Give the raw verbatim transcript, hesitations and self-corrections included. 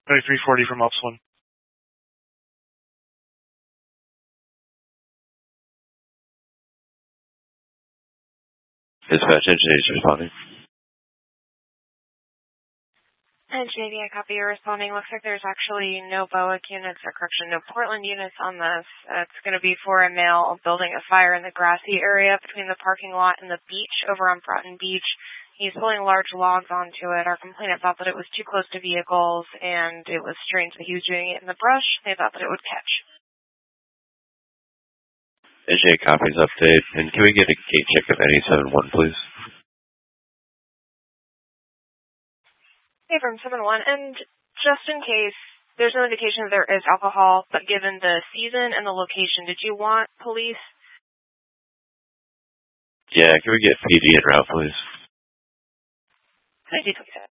twenty-three forty from Ops one. Dispatch, Engine eight is responding. Engine eighty, I copy you responding. Looks like there's actually no BOIC units, or correction, no Portland units on this. Uh, it's going to be for a male building a fire in the grassy area between the parking lot and the beach over on Broughton Beach. He's pulling large logs onto it. Our complainant thought that it was too close to vehicles, and it was strange that he was doing it in the brush. They thought that it would catch. Engine eight copies update, and can we get a gate check of N eight seven one, please? Hey, from seven one, and just in case, there's no indication that there is alcohol, but given the season and the location, did you want police? Yeah, can we get P D en route, please? I do, please.